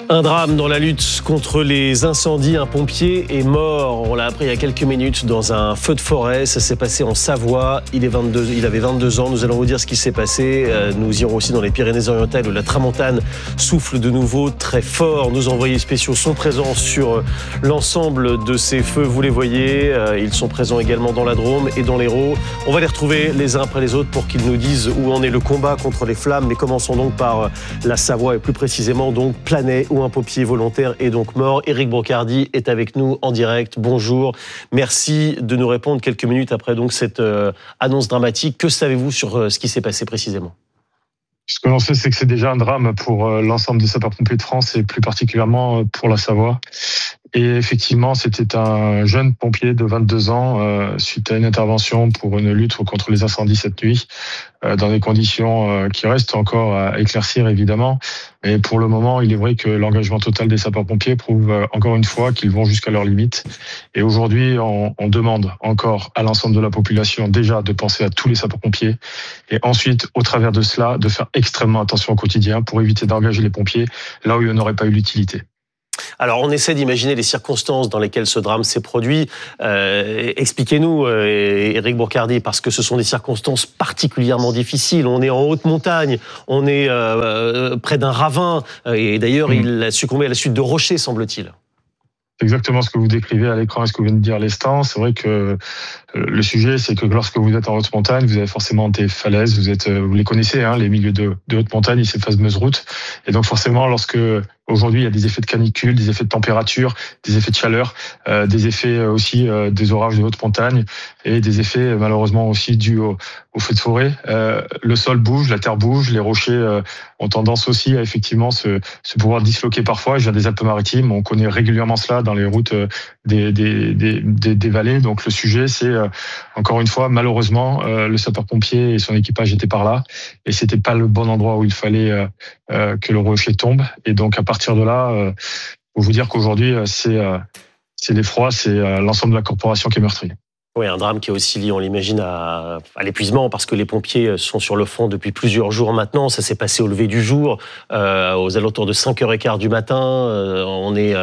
Un drame dans la lutte contre les incendies. Un pompier est mort, on l'a appris il y a quelques minutes, dans un feu de forêt. Ça s'est passé en Savoie. Il avait 22 ans. Nous allons vous dire ce qui s'est passé. Nous irons aussi dans les Pyrénées-Orientales où la tramontane souffle de nouveau très fort. Nos envoyés spéciaux sont présents sur l'ensemble de ces feux, vous les voyez. Ils sont présents également dans la Drôme et dans l'Hérault. On va les retrouver les uns après les autres pour qu'ils nous disent où en est le combat contre les flammes. Mais commençons donc par la Savoie et plus précisément donc Planay, où un pompier volontaire est donc mort. Éric Brocardi est avec nous en direct. Bonjour. Merci de nous répondre quelques minutes après donc cette annonce dramatique. Que savez-vous sur ce qui s'est passé précisément ? Ce que l'on sait, c'est que c'est déjà un drame pour l'ensemble des sapeurs-pompiers de France et plus particulièrement pour la Savoie. Et effectivement, c'était un jeune pompier de 22 ans suite à une intervention pour une lutte contre les incendies cette nuit, dans des conditions qui restent encore à éclaircir évidemment. Et pour le moment, il est vrai que l'engagement total des sapeurs-pompiers prouve encore une fois qu'ils vont jusqu'à leurs limites. Et aujourd'hui, on demande encore à l'ensemble de la population déjà de penser à tous les sapeurs-pompiers et ensuite, au travers de cela, de faire extrêmement attention au quotidien pour éviter d'engager les pompiers là où il n'aurait pas eu l'utilité. Alors, on essaie d'imaginer les circonstances dans lesquelles ce drame s'est produit. Expliquez-nous, Éric Brocardi, parce que ce sont des circonstances particulièrement difficiles. On est en haute montagne, on est près d'un ravin, et d'ailleurs, il a succombé à la suite de rochers, semble-t-il. C'est exactement ce que vous décrivez à l'écran et ce que vous venez de dire à l'instant. C'est vrai que le sujet, c'est que lorsque vous êtes en haute montagne, vous avez forcément des falaises, vous les connaissez, les milieux de haute montagne et ces fameuses routes. Et donc forcément, lorsque aujourd'hui, il y a des effets de canicule, des effets de température, des effets de chaleur, des effets aussi des orages de haute montagne et des effets malheureusement aussi dus au feu de forêt. Le sol bouge, la terre bouge, les rochers ont tendance aussi à effectivement se pouvoir disloquer parfois. Je viens des Alpes-Maritimes, on connaît régulièrement cela dans les routes des vallées. Donc le sujet, c'est encore une fois, malheureusement, le sapeur-pompier et son équipage étaient par là et c'était pas le bon endroit où il fallait que le rocher tombe. Et donc à partir de là, faut vous dire qu'aujourd'hui, c'est l'effroi, c'est l'ensemble de la corporation qui est meurtrie. Oui, un drame qui est aussi lié, on l'imagine, à l'épuisement, parce que les pompiers sont sur le front depuis plusieurs jours maintenant. Ça s'est passé au lever du jour, aux alentours de 5h15 du matin. On est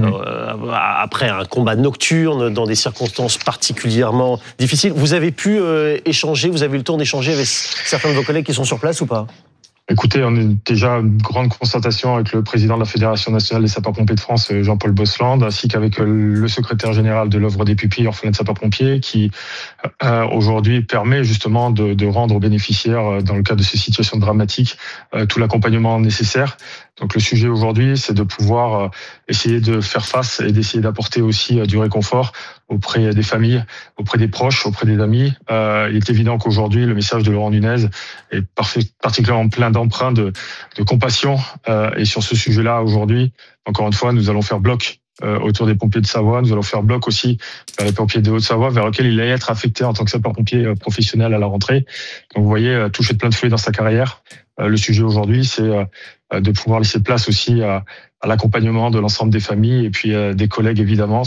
après un combat nocturne, dans des circonstances particulièrement difficiles. Vous avez pu échanger, vous avez eu le temps d'échanger avec certains de vos collègues qui sont sur place ou pas ? Écoutez, on a déjà une grande constatation avec le président de la Fédération nationale des sapeurs-pompiers de France, Jean-Paul Bosland, ainsi qu'avec le secrétaire général de l'œuvre des pupilles orphelins de sapeurs-pompiers, qui aujourd'hui permet justement de rendre aux bénéficiaires, dans le cas de ces situations dramatiques, tout l'accompagnement nécessaire. Donc le sujet aujourd'hui, c'est de pouvoir essayer de faire face et d'essayer d'apporter aussi du réconfort auprès des familles, auprès des proches, auprès des amis. Il est évident qu'aujourd'hui, le message de Laurent Nunez est particulièrement plein d'emprunts de compassion. Et sur ce sujet-là, aujourd'hui, encore une fois, nous allons faire bloc autour des pompiers de Savoie. Nous allons faire bloc aussi vers les pompiers de Haute-Savoie, vers lesquels il allait être affecté en tant que sapeur-pompier professionnel à la rentrée. Donc vous voyez, touché de plein de feuilles dans sa carrière. Le sujet aujourd'hui, c'est de pouvoir laisser place aussi à l'accompagnement de l'ensemble des familles et puis des collègues, évidemment.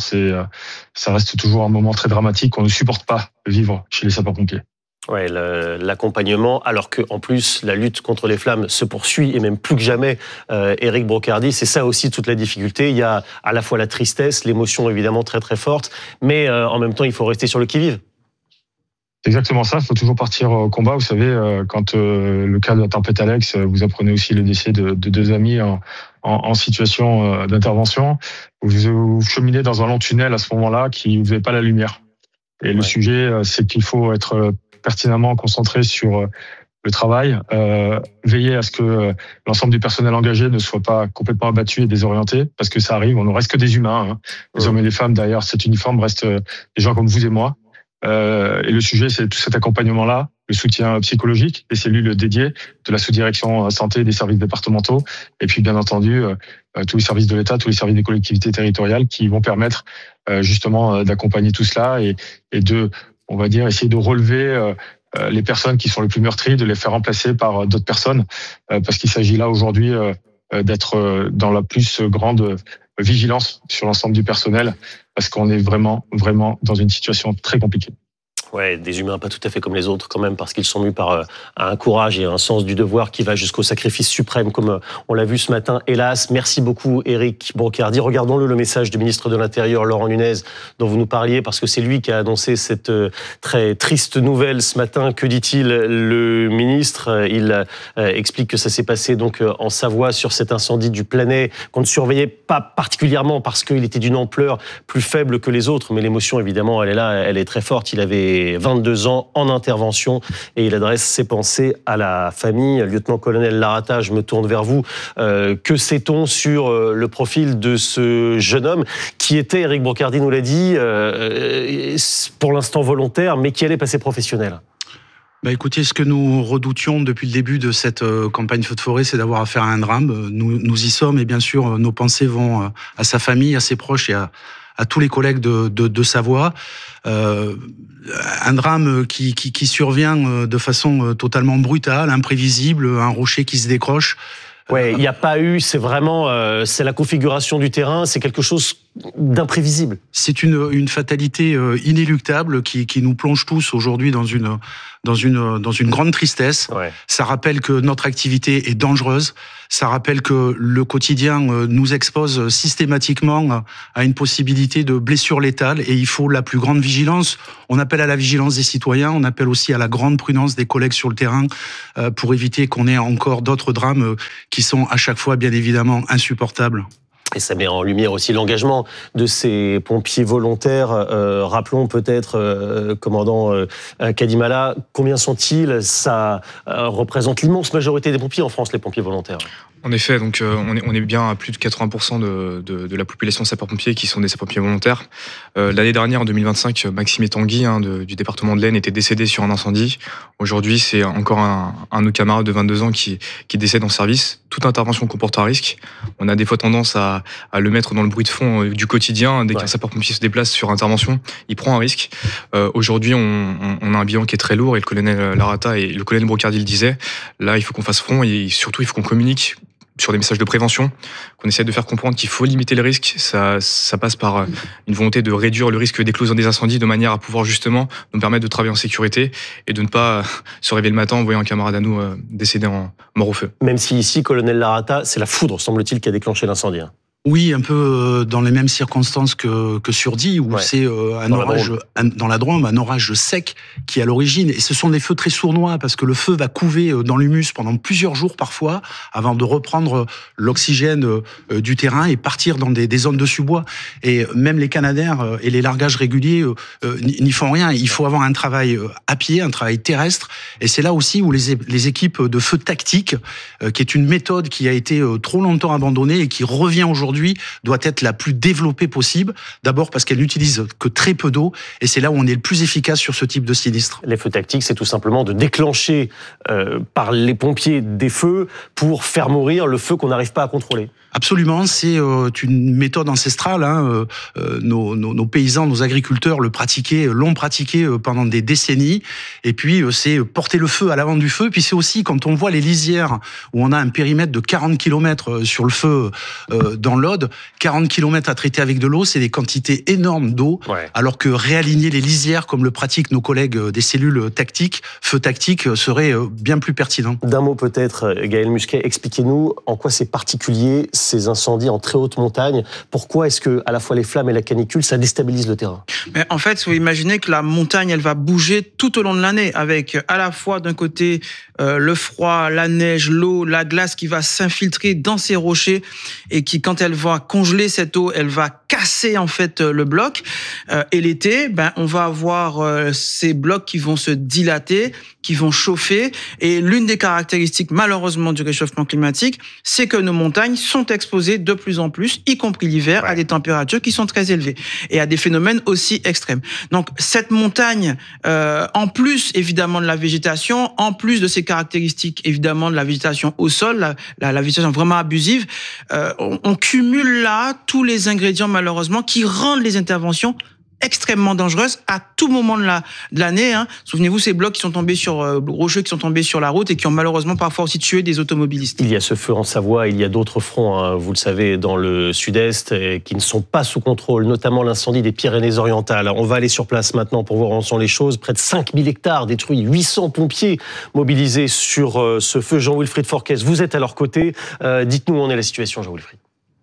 Ça reste toujours un moment très dramatique qu'on ne supporte pas vivre chez les sapeurs-pompiers. Ouais, l'accompagnement, alors qu'en plus, la lutte contre les flammes se poursuit, et même plus que jamais, Éric Brocardi, c'est ça aussi toute la difficulté. Il y a à la fois la tristesse, l'émotion évidemment très très forte, mais en même temps, il faut rester sur le qui-vive. C'est exactement ça, il faut toujours partir au combat. Vous savez, quand le cas de la tempête Alex, vous apprenez aussi le décès de deux amis en situation d'intervention. Vous cheminez dans un long tunnel à ce moment-là qui vous n'avez pas la lumière. Et le sujet, c'est qu'il faut être pertinemment concentré sur le travail, veiller à ce que l'ensemble du personnel engagé ne soit pas complètement abattu et désorienté, parce que ça arrive, on ne reste que des humains. Les hommes et les femmes derrière cet uniforme restent des gens comme vous et moi. Et le sujet, c'est tout cet accompagnement-là, le soutien psychologique, les cellules dédiées de la sous-direction santé des services départementaux, et puis bien entendu tous les services de l'État, tous les services des collectivités territoriales qui vont permettre justement d'accompagner tout cela et de, on va dire, essayer de relever les personnes qui sont les plus meurtries, de les faire remplacer par d'autres personnes, parce qu'il s'agit là aujourd'hui d'être dans la plus grande vigilance sur l'ensemble du personnel, parce qu'on est vraiment, vraiment dans une situation très compliquée. Ouais, des humains pas tout à fait comme les autres quand même, parce qu'ils sont mus par un courage et un sens du devoir qui va jusqu'au sacrifice suprême, comme on l'a vu ce matin, hélas. Merci beaucoup, Éric Brocardi. Regardons-le, le message du ministre de l'Intérieur, Laurent Nunez, dont vous nous parliez, parce que c'est lui qui a annoncé cette très triste nouvelle ce matin. Que dit-il, le ministre? Il explique que ça s'est passé donc en Savoie, sur cet incendie du Planay, qu'on ne surveillait pas particulièrement parce qu'il était d'une ampleur plus faible que les autres, mais l'émotion, évidemment, elle est là, elle est très forte. Il avait 22 ans en intervention et il adresse ses pensées à la famille. Lieutenant-colonel Larata, je me tourne vers vous. Que sait-on sur le profil de ce jeune homme qui était, Éric Brocardi nous l'a dit, pour l'instant volontaire, mais qui allait passer professionnel? Écoutez, ce que nous redoutions depuis le début de cette campagne Feux de forêt, c'est d'avoir affaire à un drame. Nous y sommes et bien sûr, nos pensées vont à sa famille, à ses proches et à tous les collègues de Savoie. Un drame qui survient de façon totalement brutale, imprévisible, un rocher qui se décroche. Ouais, il n'y a pas eu, c'est vraiment, c'est la configuration du terrain, c'est quelque chose d'imprévisible. C'est une fatalité inéluctable qui nous plonge tous aujourd'hui dans une grande tristesse. Ouais. Ça rappelle que notre activité est dangereuse. Ça rappelle que le quotidien nous expose systématiquement à une possibilité de blessure létale et il faut la plus grande vigilance. On appelle à la vigilance des citoyens, on appelle aussi à la grande prudence des collègues sur le terrain pour éviter qu'on ait encore d'autres drames qui sont à chaque fois bien évidemment insupportables. Et ça met en lumière aussi l'engagement de ces pompiers volontaires. Rappelons peut-être, commandant Kadimala, combien sont-ils? Ça représente l'immense majorité des pompiers en France, les pompiers volontaires. En effet, donc on est bien à plus de 80% de la population de sapeurs-pompiers qui sont des sapeurs-pompiers volontaires. L'année dernière, en 2025, Maxime Tanguy du département de l'Aisne était décédé sur un incendie. Aujourd'hui, c'est encore un de nos camarades de 22 ans qui décède en service. Toute intervention comporte un risque. On a des fois tendance à le mettre dans le bruit de fond du quotidien. Dès qu'un sapeur-pompier se déplace sur intervention, il prend un risque. Aujourd'hui, on a un bilan qui est très lourd et le colonel Larata et le colonel Brocardi le disaient. Là, il faut qu'on fasse front et surtout, il faut qu'on communique sur des messages de prévention, qu'on essaie de faire comprendre qu'il faut limiter les risques. Ça passe par une volonté de réduire le risque d'éclosion des incendies de manière à pouvoir justement nous permettre de travailler en sécurité et de ne pas se réveiller le matin en voyant un camarade à nous décédé mort au feu. Même si ici, colonel Larata, c'est la foudre, semble-t-il, qui a déclenché l'incendie. Oui, un peu dans les mêmes circonstances que sur Die, où c'est un orage dans la Drôme, un orage sec qui est à l'origine. Et ce sont des feux très sournois parce que le feu va couver dans l'humus pendant plusieurs jours parfois avant de reprendre l'oxygène du terrain et partir dans des zones de sous-bois. Et même les canadaires et les largages réguliers n'y font rien. Il faut avoir un travail à pied, un travail terrestre. Et c'est là aussi où les équipes de feu tactique, qui est une méthode qui a été trop longtemps abandonnée et qui revient aujourd'hui, doit être la plus développée possible. D'abord parce qu'elle n'utilise que très peu d'eau et c'est là où on est le plus efficace sur ce type de sinistre. Les feux tactiques, c'est tout simplement de déclencher par les pompiers des feux pour faire mourir le feu qu'on n'arrive pas à contrôler. Absolument, c'est une méthode ancestrale. Nos paysans, nos agriculteurs l'ont pratiqué pendant des décennies. Et puis, c'est porter le feu à l'avant du feu. Puis c'est aussi, quand on voit les lisières où on a un périmètre de 40 km sur le feu dans l'Aude, 40 km à traiter avec de l'eau, c'est des quantités énormes d'eau. Ouais. Alors que réaligner les lisières, comme le pratiquent nos collègues des cellules tactiques, feu tactique, serait bien plus pertinent. D'un mot peut-être, Gaël Musquet, expliquez-nous en quoi c'est particulier ces incendies en très haute montagne. Pourquoi est-ce que à la fois les flammes et la canicule, ça déstabilise le terrain? Mais en fait, vous imaginez que la montagne, elle va bouger tout au long de l'année, avec à la fois d'un côté le froid, la neige, l'eau, la glace qui va s'infiltrer dans ces rochers et qui, quand elle va congeler cette eau, elle va casser en fait le bloc. Et l'été, on va avoir ces blocs qui vont se dilater, qui vont chauffer. Et l'une des caractéristiques, malheureusement, du réchauffement climatique, c'est que nos montagnes sont exposées de plus en plus, y compris l'hiver, à des températures qui sont très élevées et à des phénomènes aussi extrêmes. Donc, cette montagne, en plus, évidemment, de la végétation, en plus de ces caractéristiques, évidemment, de la végétation au sol, la végétation vraiment abusive, on cumule là tous les ingrédients, malheureusement, qui rendent les interventions extrêmement dangereuse à tout moment de l'année. Souvenez-vous, ces blocs qui sont tombés rocheux qui sont tombés sur la route et qui ont malheureusement parfois aussi tué des automobilistes. Il y a ce feu en Savoie, il y a d'autres fronts, vous le savez, dans le sud-est, qui ne sont pas sous contrôle, notamment l'incendie des Pyrénées-Orientales. On va aller sur place maintenant pour voir où en sont les choses. Près de 5000 hectares détruits, 800 pompiers mobilisés sur ce feu. Jean-Wilfried Forquès, vous êtes à leur côté. Dites-nous où en est la situation, Jean-Wilfried.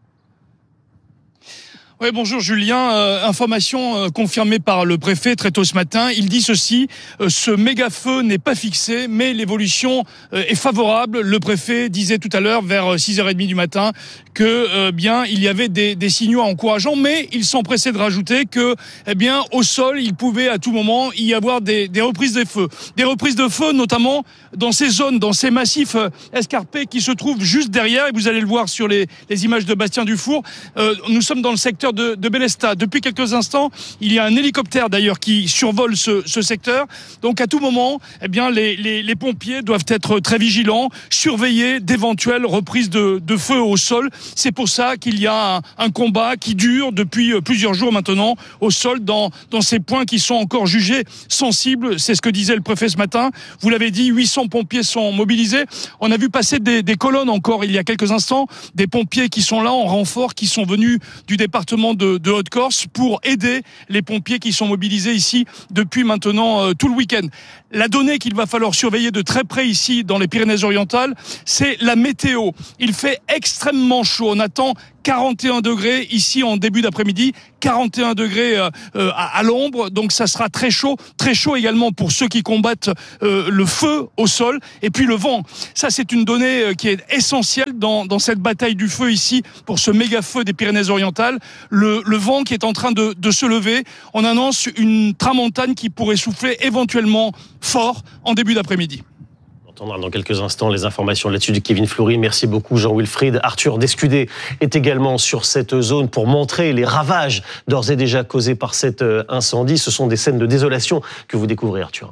Oui, bonjour Julien. Information confirmée par le préfet très tôt ce matin. Il dit ceci, ce méga-feu n'est pas fixé, mais l'évolution est favorable. Le préfet disait tout à l'heure, vers 6h30 du matin, que bien il y avait des signaux encourageants, mais il s'empressait de rajouter que bien au sol, il pouvait à tout moment y avoir des reprises de feu. Des reprises de feu, notamment dans ces zones, dans ces massifs escarpés qui se trouvent juste derrière, et vous allez le voir sur les images de Bastien-Dufour. Nous sommes dans le secteur de Bélestat. Depuis quelques instants, il y a un hélicoptère d'ailleurs qui survole ce secteur. Donc à tout moment, eh bien les pompiers doivent être très vigilants, surveiller d'éventuelles reprises de feu au sol. C'est pour ça qu'il y a un combat qui dure depuis plusieurs jours maintenant au sol dans ces points qui sont encore jugés sensibles. C'est ce que disait le préfet ce matin. Vous l'avez dit, 800 pompiers sont mobilisés. On a vu passer des colonnes encore il y a quelques instants, des pompiers qui sont là en renfort, qui sont venus du département de Haute-Corse pour aider les pompiers qui sont mobilisés ici depuis maintenant tout le week-end. La donnée qu'il va falloir surveiller de très près ici dans les Pyrénées-Orientales, c'est la météo. Il fait extrêmement chaud. On attend 41 degrés ici en début d'après-midi, 41 degrés à l'ombre, donc ça sera très chaud également pour ceux qui combattent le feu au sol, et puis le vent. Ça, c'est une donnée qui est essentielle dans cette bataille du feu ici, pour ce méga feu des Pyrénées-Orientales. Le vent qui est en train de se lever, on annonce une tramontane qui pourrait souffler éventuellement fort en début d'après-midi. On entendra dans quelques instants les informations là-dessus de Kevin Fleury. Merci beaucoup Jean-Wilfried. Arthur Descudé est également sur cette zone pour montrer les ravages d'ores et déjà causés par cet incendie. Ce sont des scènes de désolation que vous découvrez, Arthur.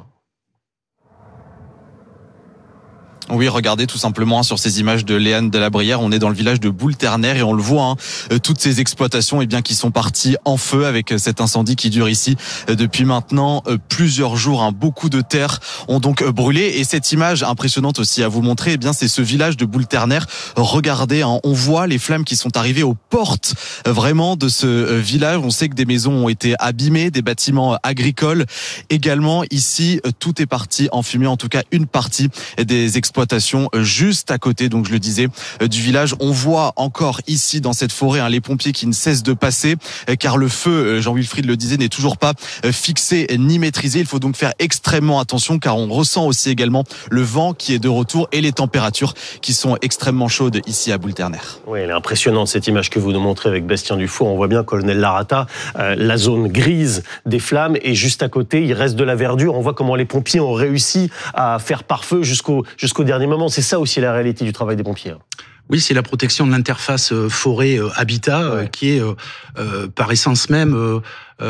Oui, regardez tout simplement sur ces images de Léane de la Brière, on est dans le village de Boule-Ternaire et on le voit, toutes ces exploitations qui sont parties en feu avec cet incendie qui dure ici depuis maintenant plusieurs jours. Beaucoup de terres ont donc brûlé, et cette image impressionnante aussi à vous montrer, c'est ce village de Boule-Ternaire. Regardez, on voit les flammes qui sont arrivées aux portes vraiment de ce village. On sait que des maisons ont été abîmées, des bâtiments agricoles également. Ici, tout est parti en fumée, en tout cas une partie des exploitations juste à côté, donc je le disais, du village. On voit encore ici dans cette forêt les pompiers qui ne cessent de passer, car le feu, Jean-Wilfried le disait, n'est toujours pas fixé ni maîtrisé. Il faut donc faire extrêmement attention, car on ressent aussi également le vent qui est de retour et les températures qui sont extrêmement chaudes ici à Boule-Ternaire. Oui, elle est impressionnante cette image que vous nous montrez avec Bastien Dufour. On voit bien, colonel Larata, la zone grise des flammes, et juste à côté, il reste de la verdure. On voit comment les pompiers ont réussi à faire pare-feu jusqu'au dernier moment. C'est ça aussi la réalité du travail des pompiers. Oui, c'est la protection de l'interface forêt-habitat qui est par essence même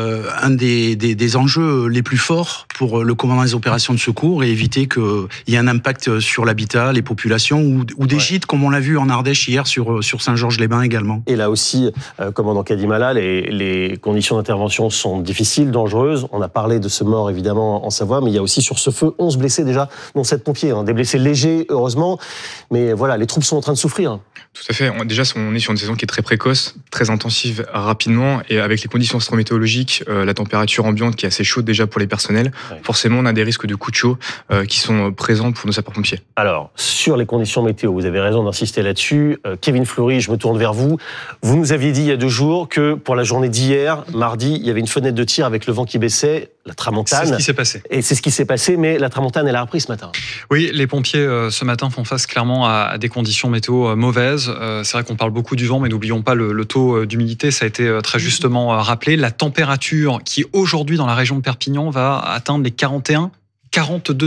un des enjeux les plus forts pour le commandant des opérations de secours, et éviter qu'il y ait un impact sur l'habitat, les populations ou des gîtes, comme on l'a vu en Ardèche hier sur Saint-Georges-les-Bains également. Et là aussi, commandant Kadimala, les conditions d'intervention sont difficiles, dangereuses. On a parlé de ce mort évidemment en Savoie, mais il y a aussi sur ce feu 11 blessés déjà, dont 7 pompiers. Des blessés légers, heureusement, mais voilà, les troupes sont en train de souffrir. Tout à fait. Déjà, on est sur une saison qui est très précoce, très intensive rapidement, et avec les conditions astrométéorologiques, la température ambiante qui est assez chaude déjà pour les personnels, forcément on a des risques de coups de chaud qui sont présents pour nos sapeurs-pompiers. Alors, sur les conditions météo, vous avez raison d'insister là-dessus. Kevin Fleury, je me tourne vers vous. Vous nous aviez dit il y a 2 jours que pour la journée d'hier, mardi, il y avait une fenêtre de tir avec le vent qui baissait, la tramontane. C'est ce qui s'est passé. Et c'est ce qui s'est passé, mais la tramontane, elle a repris ce matin. Oui, les pompiers ce matin font face clairement à des conditions météo mauvaises. C'est vrai qu'on parle beaucoup du vent, mais n'oublions pas le taux d'humidité, ça a été très justement rappelé. La température qui aujourd'hui dans la région de Perpignan va atteindre les 41-42 degrés.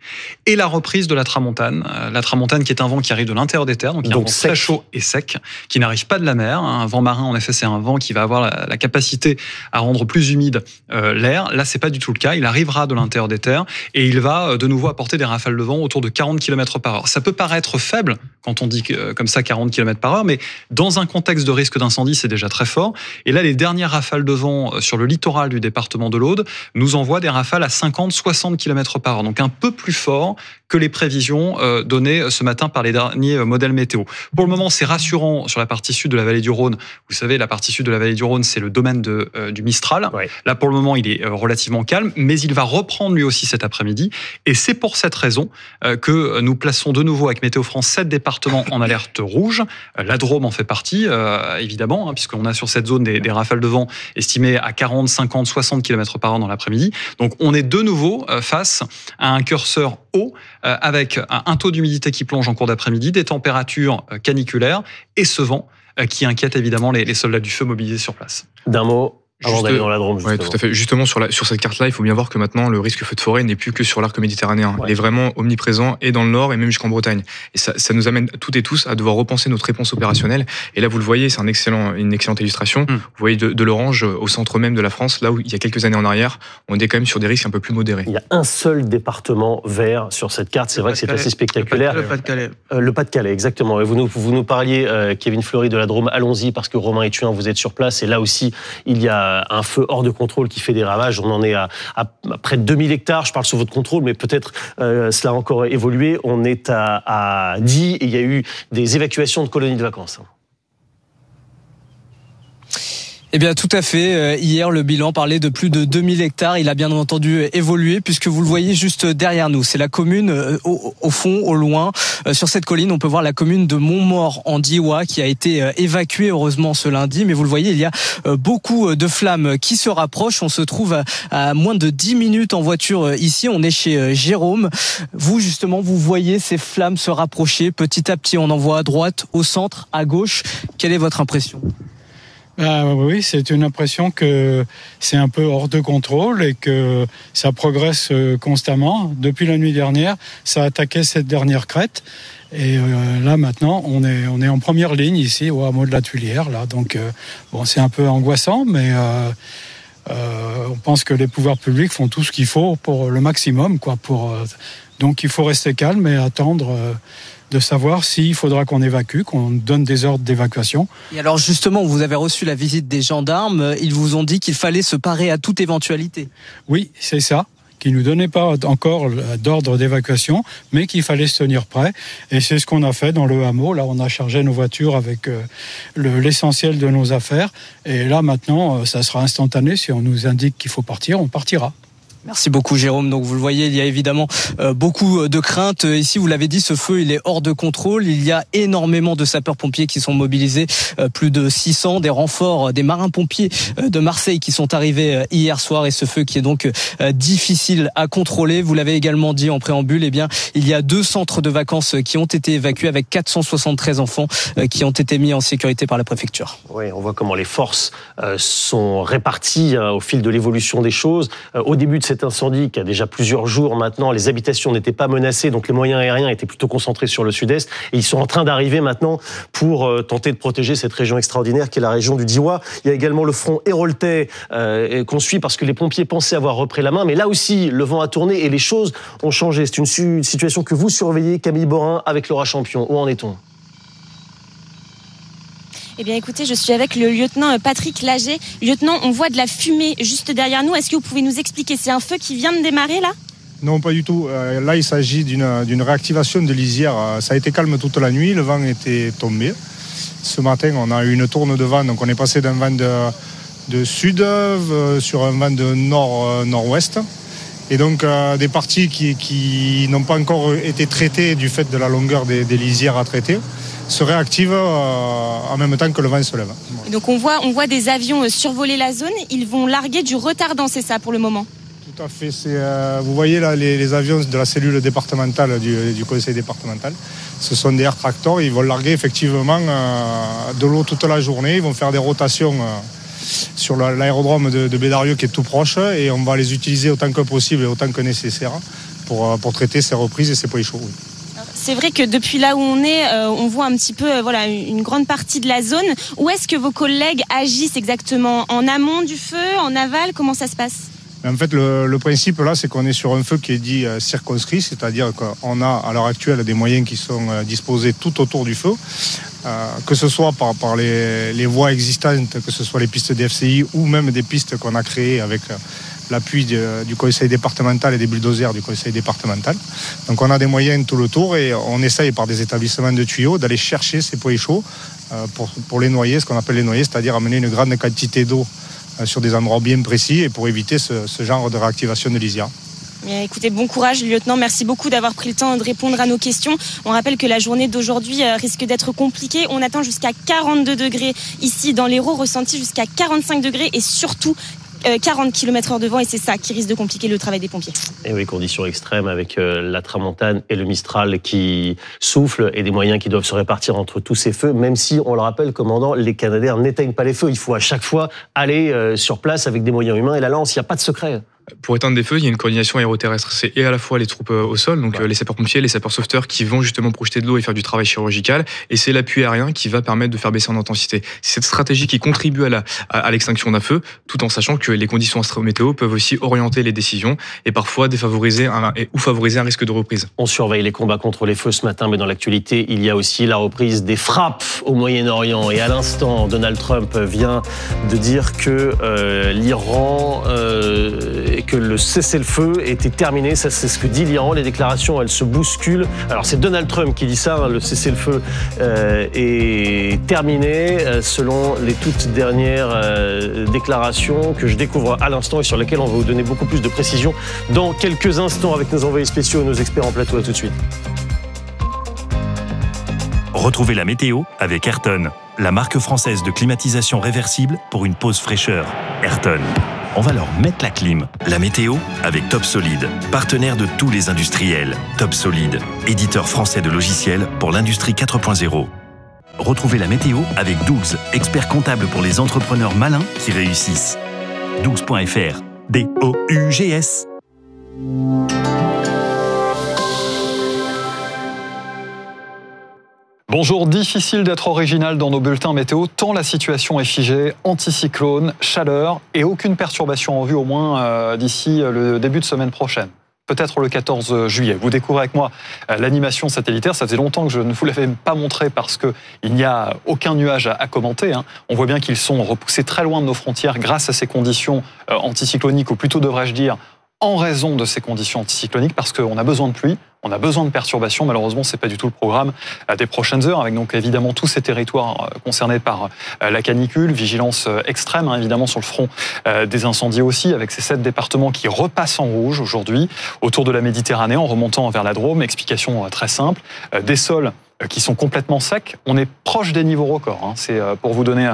et la reprise de la tramontane. La tramontane qui est un vent qui arrive de l'intérieur des terres, donc il y a un vent très chaud et sec, qui n'arrive pas de la mer. Un vent marin, en effet, c'est un vent qui va avoir la capacité à rendre plus humide l'air. Là, c'est pas du tout le cas. Il arrivera de l'intérieur des terres et il va de nouveau apporter des rafales de vent autour de 40 km/h. Ça peut paraître faible quand on dit comme ça 40 km/h, mais dans un contexte de risque d'incendie, c'est déjà très fort. Et là, les dernières rafales de vent sur le littoral du département de l'Aude nous envoient des rafales à 50-60 km/h, donc un peu plus fort que les prévisions données ce matin par les derniers modèles météo. Pour le moment, c'est rassurant sur la partie sud de la vallée du Rhône. Vous savez, la partie sud de la vallée du Rhône, c'est le domaine du Mistral. Ouais. Là, pour le moment, il est relativement calme, mais il va reprendre lui aussi cet après-midi. Et c'est pour cette raison que nous plaçons de nouveau avec Météo France 7 départements en alerte rouge. La Drôme en fait partie, évidemment, puisqu'on a sur cette zone des rafales de vent estimées à 40, 50, 60 km/h dans l'après-midi. Donc, on est de nouveau face à un curseur haut, avec un taux d'humidité qui plonge en cours d'après-midi, des températures caniculaires et ce vent qui inquiète évidemment les soldats du feu mobilisés sur place. D'un mot, avant d'aller dans la Drôme, justement. Oui, tout à fait. Justement, sur cette carte-là, il faut bien voir que maintenant, le risque feu de forêt n'est plus que sur l'arc méditerranéen. Ouais. Il est vraiment omniprésent et dans le nord et même jusqu'en Bretagne. Et ça nous amène toutes et tous à devoir repenser notre réponse opérationnelle. Et là, vous le voyez, c'est une excellente illustration. Vous voyez de l'orange au centre même de la France, là où il y a quelques années en arrière, on est quand même sur des risques un peu plus modérés. Il y a un seul département vert sur cette carte. C'est vrai que c'est assez spectaculaire. Le Pas-de-Calais. Le Pas-de-Calais, exactement. Et vous nous parliez, Kevin Fleury, de la Drôme. Allons-y, parce que Romain Ethuin, vous êtes sur place. Et là aussi, il y a un feu hors de contrôle qui fait des ravages. On en est à près de 2000 hectares. Je parle sous votre contrôle, mais peut-être cela a encore évolué. On est à 10 et il y a eu des évacuations de colonies de vacances. Eh bien, tout à fait. Hier, le bilan parlait de plus de 2000 hectares. Il a bien entendu évolué puisque vous le voyez juste derrière nous. C'est la commune, au fond, au loin. Sur cette colline, on peut voir la commune de Montmort en Diois qui a été évacuée, heureusement, ce lundi. Mais vous le voyez, il y a beaucoup de flammes qui se rapprochent. On se trouve à moins de 10 minutes en voiture ici. On est chez Jérôme. Vous, justement, vous voyez ces flammes se rapprocher. Petit à petit, on en voit à droite, au centre, à gauche. Quelle est votre impression ? Oui, c'est une impression que c'est un peu hors de contrôle et que ça progresse constamment. Depuis la nuit dernière, ça a attaqué cette dernière crête. Et là, maintenant, on est en première ligne ici, au hameau de la Tuilière. Là. Donc, c'est un peu angoissant, mais on pense que les pouvoirs publics font tout ce qu'il faut pour le maximum, quoi. Donc, il faut rester calme et attendre de savoir s'il faudra qu'on évacue, qu'on donne des ordres d'évacuation. Et alors justement, vous avez reçu la visite des gendarmes, ils vous ont dit qu'il fallait se parer à toute éventualité. Oui, c'est ça, qui ne nous donnait pas encore d'ordre d'évacuation, mais qu'il fallait se tenir prêt. Et c'est ce qu'on a fait dans le hameau. Là, on a chargé nos voitures avec l'essentiel de nos affaires. Et là, maintenant, ça sera instantané. Si on nous indique qu'il faut partir, on partira. Merci beaucoup Jérôme. Donc vous le voyez, il y a évidemment beaucoup de craintes. Ici, vous l'avez dit, ce feu, il est hors de contrôle. Il y a énormément de sapeurs-pompiers qui sont mobilisés, plus de 600, des renforts, des marins-pompiers de Marseille qui sont arrivés hier soir. Et ce feu qui est donc difficile à contrôler. Vous l'avez également dit en préambule, eh bien, il y a 2 centres de vacances qui ont été évacués avec 473 enfants qui ont été mis en sécurité par la préfecture. Oui, on voit comment les forces sont réparties au fil de l'évolution des choses. Au début de cet incendie qui a déjà plusieurs jours maintenant, les habitations n'étaient pas menacées, donc les moyens aériens étaient plutôt concentrés sur le sud-est et ils sont en train d'arriver maintenant pour tenter de protéger cette région extraordinaire qui est la région du Diois. Il y a également le front héroltais qu'on suit parce que les pompiers pensaient avoir repris la main, mais là aussi le vent a tourné et les choses ont changé. C'est une situation que vous surveillez, Camille Borin, avec Laura Champion. Où en est-on ? Eh bien, écoutez, je suis avec le lieutenant Patrick Lager. Lieutenant, on voit de la fumée juste derrière nous. Est-ce que vous pouvez nous expliquer ? C'est un feu qui vient de démarrer, là ? Non, pas du tout. Là, il s'agit d'une réactivation de lisière. Ça a été calme toute la nuit. Le vent était tombé. Ce matin, on a eu une tourne de vent. Donc, on est passé d'un vent de sud sur un vent de nord-nord-ouest. Et donc, des parties qui n'ont pas encore été traitées du fait de la longueur des lisières à traiter se réactive en même temps que le vent se lève. Et donc on voit des avions survoler la zone, ils vont larguer du retardant, c'est ça pour le moment ? Tout à fait, vous voyez là les avions de la cellule départementale du conseil départemental, ce sont des air tractors, ils vont larguer effectivement de l'eau toute la journée, ils vont faire des rotations sur l'aérodrome de Bédarieux qui est tout proche et on va les utiliser autant que possible et autant que nécessaire pour traiter ces reprises et ces pots chauds. Oui. C'est vrai que depuis là où on est, on voit un petit peu une grande partie de la zone. Où est-ce que vos collègues agissent exactement ? En amont du feu, en aval ? Comment ça se passe ? En fait, le principe là, c'est qu'on est sur un feu qui est dit circonscrit, c'est-à-dire qu'on a à l'heure actuelle des moyens qui sont disposés tout autour du feu, que ce soit par les voies existantes, que ce soit les pistes DFCI ou même des pistes qu'on a créées avec l'appui du conseil départemental et des bulldozers du conseil départemental. Donc on a des moyens tout le tour et on essaye par des établissements de tuyaux d'aller chercher ces pots chauds pour les noyer, ce qu'on appelle les noyer, c'est-à-dire amener une grande quantité d'eau sur des endroits bien précis et pour éviter ce genre de réactivation de lisière. Bien, écoutez, bon courage, lieutenant. Merci beaucoup d'avoir pris le temps de répondre à nos questions. On rappelle que la journée d'aujourd'hui risque d'être compliquée. On attend jusqu'à 42 degrés ici dans l'Hérault, ressenti jusqu'à 45 degrés et surtout 40 km/h de vent, et c'est ça qui risque de compliquer le travail des pompiers. Et oui, conditions extrêmes avec la tramontane et le Mistral qui soufflent et des moyens qui doivent se répartir entre tous ces feux, même si, on le rappelle, commandant, les Canadaires n'éteignent pas les feux. Il faut à chaque fois aller sur place avec des moyens humains et la lance, il n'y a pas de secret. Pour éteindre des feux, il y a une coordination aéroterrestre. C'est et à la fois les troupes au sol, donc les sapeurs-pompiers, les sapeurs-sauveteurs qui vont justement projeter de l'eau et faire du travail chirurgical, et c'est l'appui aérien qui va permettre de faire baisser en intensité. C'est cette stratégie qui contribue à l'extinction d'un feu, tout en sachant que les conditions astro-météo peuvent aussi orienter les décisions et parfois défavoriser ou favoriser un risque de reprise. On surveille les combats contre les feux ce matin, mais dans l'actualité, il y a aussi la reprise des frappes au Moyen-Orient. Et à l'instant, Donald Trump vient de dire que l'Iran et que le cessez-le-feu était terminé. Ça, c'est ce que dit l'Iran. Les déclarations, elles se bousculent. Alors, c'est Donald Trump qui dit ça. Hein, le cessez-le-feu est terminé, selon les toutes dernières déclarations que je découvre à l'instant et sur lesquelles on va vous donner beaucoup plus de précisions dans quelques instants avec nos envoyés spéciaux et nos experts en plateau. À tout de suite. Retrouvez la météo avec Ayrton, la marque française de climatisation réversible pour une pause fraîcheur. Ayrton. On va leur mettre la clim. La météo avec Top Solid, partenaire de tous les industriels. Top Solid, éditeur français de logiciels pour l'industrie 4.0. Retrouvez la météo avec Dougs, expert comptable pour les entrepreneurs malins qui réussissent. Dougs.fr, D-O-U-G-S. Bonjour, difficile d'être original dans nos bulletins météo, tant la situation est figée, anticyclone, chaleur et aucune perturbation en vue au moins d'ici le début de semaine prochaine. Peut-être le 14 juillet. Vous découvrez avec moi l'animation satellitaire. Ça faisait longtemps que je ne vous l'avais pas montré parce qu'il n'y a aucun nuage à commenter. On voit bien qu'ils sont repoussés très loin de nos frontières grâce à ces conditions anticycloniques, ou plutôt devrais-je dire en raison de ces conditions anticycloniques, parce qu'on a besoin de pluie, on a besoin de perturbations. Malheureusement, c'est pas du tout le programme des prochaines heures, avec donc évidemment tous ces territoires concernés par la canicule, vigilance extrême, évidemment sur le front des incendies aussi, avec ces 7 départements qui repassent en rouge aujourd'hui autour de la Méditerranée en remontant vers la Drôme. Explication très simple, des sols qui sont complètement secs. On est proche des niveaux records. C'est pour vous donner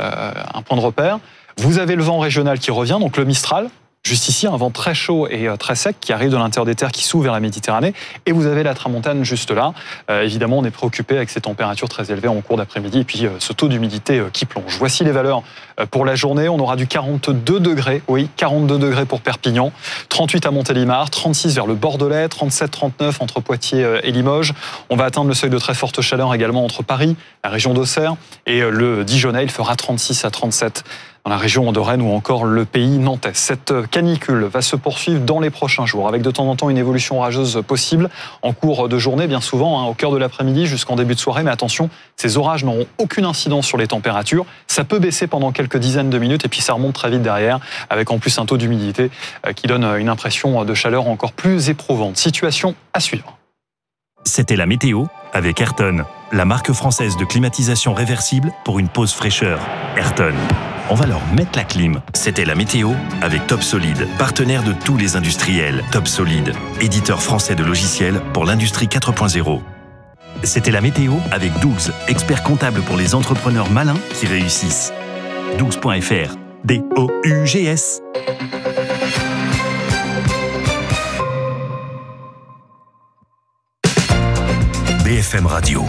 un point de repère. Vous avez le vent régional qui revient, donc le Mistral. Juste ici, un vent très chaud et très sec qui arrive de l'intérieur des terres, qui s'ouvre vers la Méditerranée. Et vous avez la tramontane juste là. Évidemment, on est préoccupé avec ces températures très élevées en cours d'après-midi et puis ce taux d'humidité qui plonge. Voici les valeurs pour la journée. On aura du 42 degrés, oui, 42 degrés pour Perpignan, 38 à Montélimar, 36 vers le Bordelais, 37, 39 entre Poitiers et Limoges. On va atteindre le seuil de très forte chaleur également entre Paris, la région d'Auxerre et le Dijonais. Il fera 36 à 37 dans la région de Rennes ou encore le pays nantais. Cette canicule va se poursuivre dans les prochains jours, avec de temps en temps une évolution orageuse possible en cours de journée, bien souvent au cœur de l'après-midi jusqu'en début de soirée. Mais attention, ces orages n'auront aucune incidence sur les températures. Ça peut baisser pendant quelques dizaines de minutes et puis ça remonte très vite derrière, avec en plus un taux d'humidité qui donne une impression de chaleur encore plus éprouvante. Situation à suivre. C'était la météo avec Ayrton, la marque française de climatisation réversible pour une pause fraîcheur. Ayrton. On va leur mettre la clim. C'était la météo avec Top Solid, partenaire de tous les industriels. Top Solid, éditeur français de logiciels pour l'industrie 4.0. C'était la météo avec Dougs, expert comptable pour les entrepreneurs malins qui réussissent. Dougs.fr, D-O-U-G-S. BFM Radio.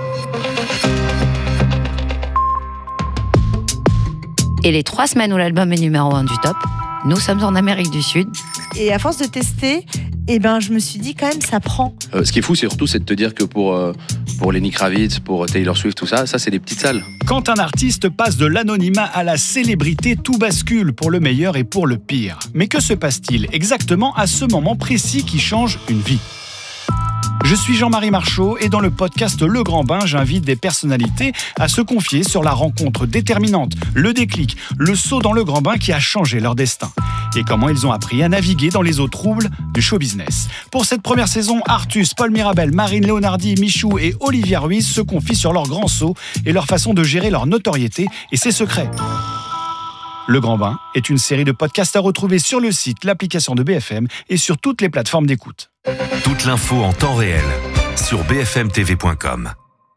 Et les 3 semaines où l'album est numéro 1 du top, nous sommes en Amérique du Sud. Et à force de tester Et je me suis dit quand même, ça prend. Ce qui est fou, c'est de te dire que pour Lenny Kravitz, pour Taylor Swift, tout ça, c'est des petites salles. Quand un artiste passe de l'anonymat à la célébrité, tout bascule pour le meilleur et pour le pire. Mais que se passe-t-il exactement à ce moment précis qui change une vie ? Je suis Jean-Marie Marchaud et dans le podcast Le Grand Bain, j'invite des personnalités à se confier sur la rencontre déterminante, le déclic, le saut dans le grand bain qui a changé leur destin et comment ils ont appris à naviguer dans les eaux troubles du show business. Pour cette première saison, Artus, Paul Mirabel, Marine Leonardi, Michou et Olivia Ruiz se confient sur leur grand saut et leur façon de gérer leur notoriété et ses secrets. Le Grand Bain est une série de podcasts à retrouver sur le site, l'application de BFM et sur toutes les plateformes d'écoute. Toute l'info en temps réel sur bfmtv.com.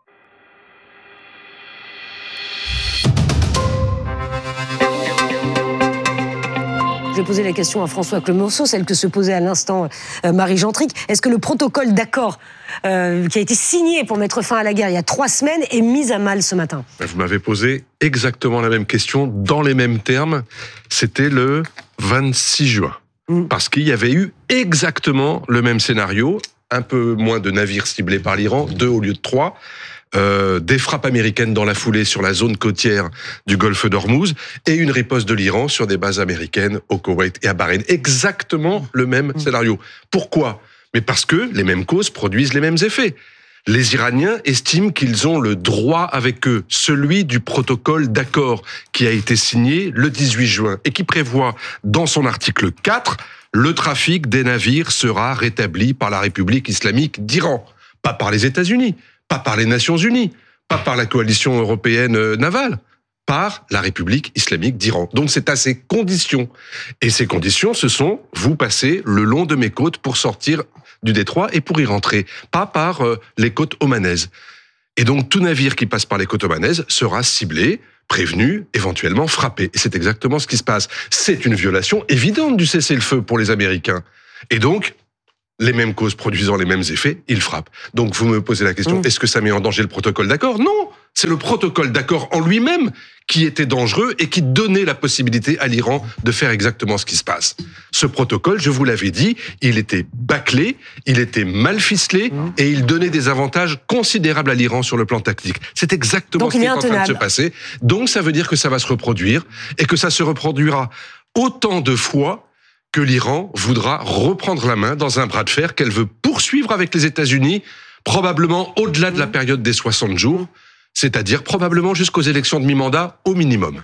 J'ai posé la question à François Clemenceau, celle que se posait à l'instant Marie Gentric. Est-ce que le protocole d'accord qui a été signé pour mettre fin à la guerre il y a 3 semaines est mis à mal ce matin ? Vous m'avez posé exactement la même question, dans les mêmes termes. C'était le 26 juin. Parce qu'il y avait eu exactement le même scénario, un peu moins de navires ciblés par l'Iran, 2 au lieu de 3, des frappes américaines dans la foulée sur la zone côtière du golfe d'Ormuz et une riposte de l'Iran sur des bases américaines au Koweït et à Bahreïn. Exactement le même scénario. Pourquoi ? Mais parce que les mêmes causes produisent les mêmes effets. Les Iraniens estiment qu'ils ont le droit avec eux, celui du protocole d'accord qui a été signé le 18 juin et qui prévoit dans son article 4 le trafic des navires sera rétabli par la République islamique d'Iran, pas par les États-Unis, pas par les Nations Unies, pas par la coalition européenne navale, par la République islamique d'Iran. Donc c'est à ces conditions. Et ces conditions, ce sont, vous passez le long de mes côtes pour sortir du détroit et pour y rentrer, pas par les côtes omanaises. Et donc tout navire qui passe par les côtes omanaises sera ciblé, prévenu, éventuellement frappé. Et c'est exactement ce qui se passe. C'est une violation évidente du cessez-le-feu pour les Américains. Et donc, les mêmes causes produisant les mêmes effets, ils frappent. Donc vous me posez la question, est-ce que ça met en danger le protocole d'accord ? Non, c'est le protocole d'accord en lui-même qui était dangereux et qui donnait la possibilité à l'Iran de faire exactement ce qui se passe. Ce protocole, je vous l'avais dit, il était bâclé, il était mal ficelé et il donnait des avantages considérables à l'Iran sur le plan tactique. C'est exactement ce qui est en train de se passer. Donc ça veut dire que ça va se reproduire et que ça se reproduira autant de fois que l'Iran voudra reprendre la main dans un bras de fer qu'elle veut poursuivre avec les États-Unis, probablement au-delà de la période des 60 jours, c'est-à-dire probablement jusqu'aux élections de mi-mandat au minimum.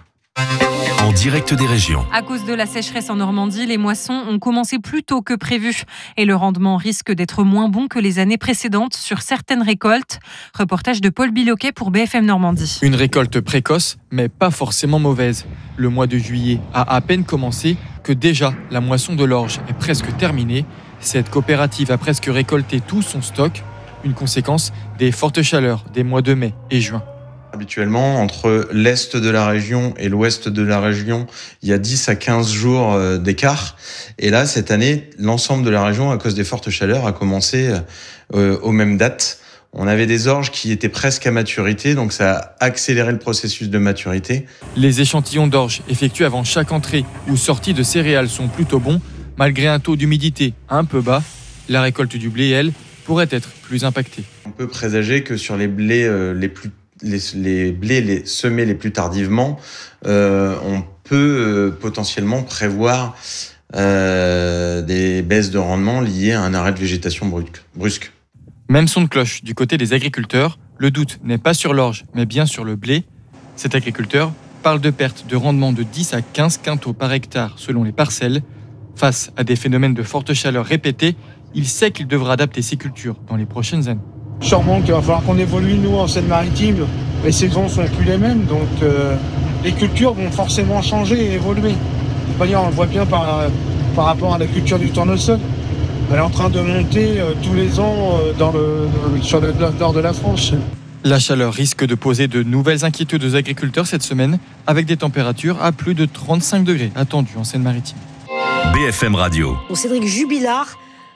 En direct des régions. À cause de la sécheresse en Normandie, les moissons ont commencé plus tôt que prévu et le rendement risque d'être moins bon que les années précédentes sur certaines récoltes. Reportage de Paul Biloquet pour BFM Normandie. Une récolte précoce, mais pas forcément mauvaise. Le mois de juillet a à peine commencé que déjà la moisson de l'orge est presque terminée. Cette coopérative a presque récolté tout son stock. Une conséquence des fortes chaleurs des mois de mai et juin. Habituellement, entre l'est de la région et l'ouest de la région, il y a 10 à 15 jours d'écart. Et là, cette année, l'ensemble de la région, à cause des fortes chaleurs, a commencé aux mêmes dates. On avait des orges qui étaient presque à maturité, donc ça a accéléré le processus de maturité. Les échantillons d'orge effectués avant chaque entrée ou sortie de céréales sont plutôt bons. Malgré un taux d'humidité un peu bas, la récolte du blé, elle, pourrait être plus impactée. On peut présager que sur les blés les semés les plus tardivement, on peut potentiellement prévoir des baisses de rendement liées à un arrêt de végétation brusque. Même son de cloche du côté des agriculteurs, le doute n'est pas sur l'orge, mais bien sur le blé. Cet agriculteur parle de pertes de rendement de 10 à 15 quintaux par hectare selon les parcelles. Face à des phénomènes de forte chaleur répétés, il sait qu'il devra adapter ses cultures dans les prochaines années. Sûrement qu'il va falloir qu'on évolue, nous, en Seine-Maritime. Les saisons ne sont plus les mêmes, donc les cultures vont forcément changer et évoluer. On le voit bien par rapport à la culture du tournesol. Elle est en train de monter tous les ans sur le nord de la France. La chaleur risque de poser de nouvelles inquiétudes aux agriculteurs cette semaine, avec des températures à plus de 35 degrés attendues en Seine-Maritime. BFM Radio. Cédric Jubilard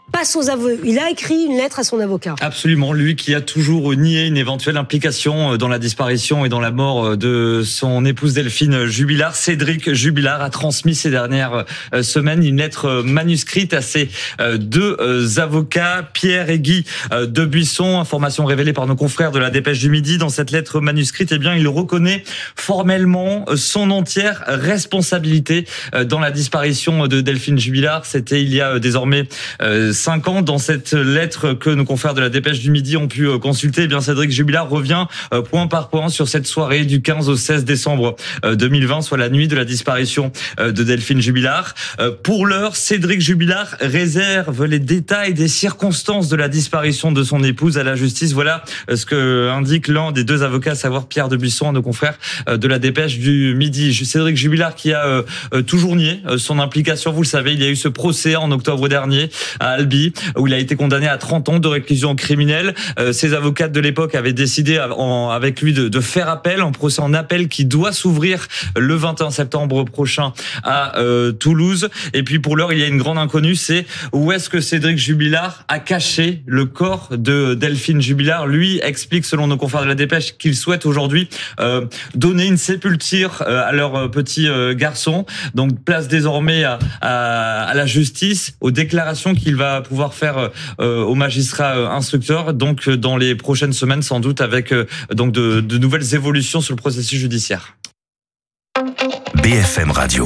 passe aux aveux. Il a écrit une lettre à son avocat. Absolument, lui qui a toujours nié une éventuelle implication dans la disparition et dans la mort de son épouse Delphine Jubilard. Cédric Jubilard a transmis ces dernières semaines une lettre manuscrite à ses deux avocats, Pierre et Guy Debuisson. Information révélée par nos confrères de la Dépêche du Midi. Dans cette lettre manuscrite, eh bien, il reconnaît formellement son entière responsabilité dans la disparition de Delphine Jubilard. C'était il y a désormais 5 ans. Dans cette lettre que nos confrères de la Dépêche du Midi ont pu consulter, eh bien, Cédric Jubilard revient point par point sur cette soirée du 15 au 16 décembre 2020, soit la nuit de la disparition de Delphine Jubilard. Pour l'heure, Cédric Jubilard réserve les détails des circonstances de la disparition de son épouse à la justice. Voilà ce que indique l'un des deux avocats, à savoir Pierre Debuisson, à nos confrères de la Dépêche du Midi. Cédric Jubilard qui a toujours nié son implication. Vous le savez, il y a eu ce procès en octobre dernier à Albi, où il a été condamné à 30 ans de réclusion criminelle. Ses avocats de l'époque avaient décidé avec lui de faire appel, un procès en appel qui doit s'ouvrir le 21 septembre prochain à Toulouse. Et puis pour l'heure, il y a une grande inconnue, c'est où est-ce que Cédric Jubilard a caché le corps de Delphine Jubilard. Lui explique, selon nos confrères de la Dépêche, qu'il souhaite aujourd'hui donner une sépulture à leur petit garçon. Donc place désormais à la justice, aux déclarations qu'il va pouvoir faire au magistrat instructeur, donc dans les prochaines semaines sans doute, avec donc de nouvelles évolutions sur le processus judiciaire. BFM Radio.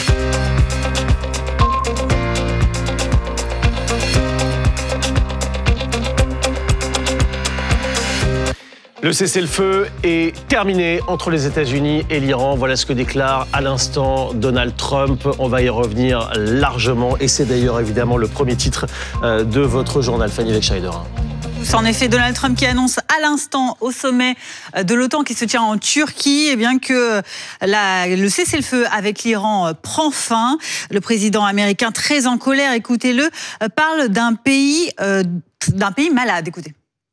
Le cessez-le-feu est terminé entre les États-Unis et l'Iran. Voilà ce que déclare à l'instant Donald Trump. On va y revenir largement et c'est d'ailleurs évidemment le premier titre de votre journal, Fanny Wegscheider. En effet, Donald Trump qui annonce à l'instant au sommet de l'OTAN qui se tient en Turquie, eh bien que le cessez-le-feu avec l'Iran prend fin. Le président américain, très en colère, écoutez-le, parle d'un pays malade. Écoutez.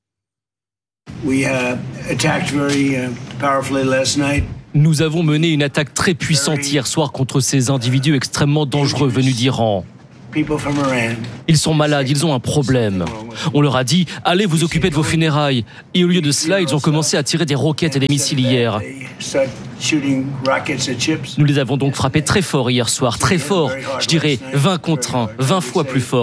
Nous avons mené une attaque très puissante hier soir contre ces individus extrêmement dangereux venus d'Iran. Ils sont malades, ils ont un problème. On leur a dit, allez vous occuper de vos funérailles. Et au lieu de cela, ils ont commencé à tirer des roquettes et des missiles hier. Nous les avons donc frappés très fort hier soir, très fort. Je dirais 20 contre 1, 20 fois plus fort.